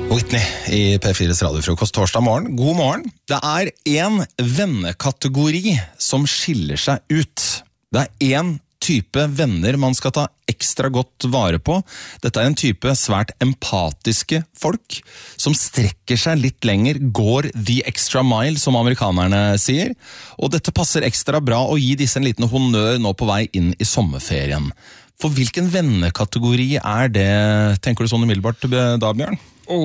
Whitney i P4s radiofrokost torsdag morgen. God morgen. Det er en vennekategori som skiller seg ut. Det er en type venner man skal ta ekstra godt vare på. Dette er en type svært empatiske folk som strekker seg litt lenger, går the extra mile, som amerikanerne sier. Og dette passer ekstra bra å gi disse en liten honnør nå på vei inn i sommerferien. For hvilken vennekategori er det, tenker du sånn umiddelbart da, Bjørn?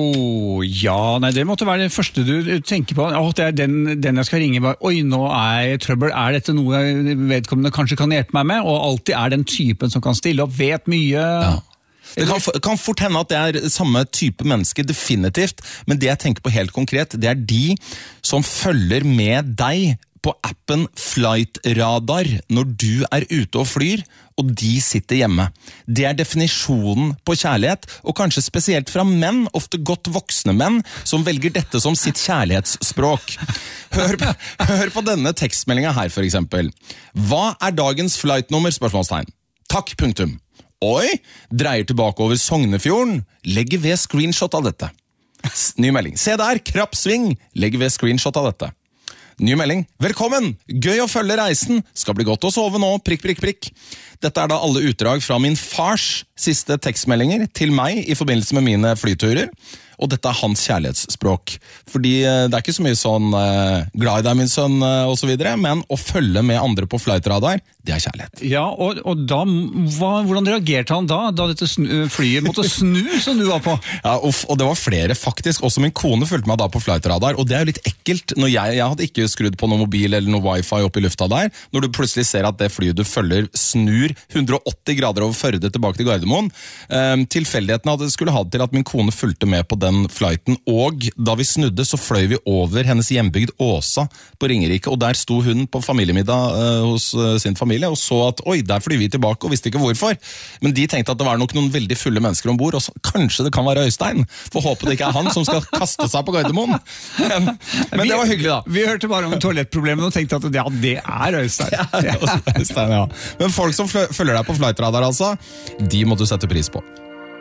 Det måtte være det første du tenker på. Det er den jeg skal ringe. Oi, nå er jeg i trøbbel. Er dette noe vedkommende kanskje kan hjelpe meg med? Og alltid er den typen som kan stille opp, vet mye. Ja. Det kan fort hende at det er samme type menneske, definitivt. Men det jeg tenker på helt konkret, det er de som følger med deg på appen Flight Radar når du er ute og flyr, og de sitter hjemme. Det er definisjonen på kjærlighet, og kanskje spesielt fra menn, ofte godt voksne menn, som velger dette som sitt kjærlighetsspråk. Hør på denne tekstmeldingen her, for eksempel. Hva er dagens flightnummer? Spørsmålstegn. Takk, punktum. Oi, dreier tilbake over Sognefjorden. Legger ved screenshot av dette. Ny melding. Se der, krapp sving. Legger ved screenshot av dette. Ny melding. Velkommen! Gøy å følge reisen. Skal bli godt å sove nå. Prikk, prikk, prikk. Dette er da alle utdrag fra min fars siste tekstmeldinger til meg i forbindelse med mine flyturer. Og dette er hans kjærlighetsspråk. Fordi det er ikke så mye sånn glad i deg, min sønn, og så videre, men å følge med andre på flightradar, det er kjærlighet. Ja, og da, hvordan reagerte han da dette flyet måtte snu som du var på? Ja, og det var flere faktisk. Også min kone fulgte meg da på flightradar, og det er jo litt ekkelt når jeg hadde ikke skrudd på noen mobil eller noe wifi opp i lufta der, når du plutselig ser at det flyet du følger snur 180 grader over Førde tilbake til Gardermoen. Tilfeldigheten skulle ha det til at min kone fulgte med på den flighten, og da vi snudde så fløy vi over hennes hjembygd Åsa på Ringerike, og der sto hun på familiemiddag hos sin familie og så at, oi, der flyr vi tilbake, og visste ikke hvorfor. Men de tenkte at det var nok noen veldig fulle mennesker ombord, og så, kanskje det kan være Øystein, for håper det ikke er han som skal kaste seg på Gardermoen. Men det var hyggelig da. Vi hørte bare om toalettproblemene og tenkte at ja, det er Øystein. Ja, Øystein, ja. Men folk som følger deg på flightradar altså, de må du sette pris på.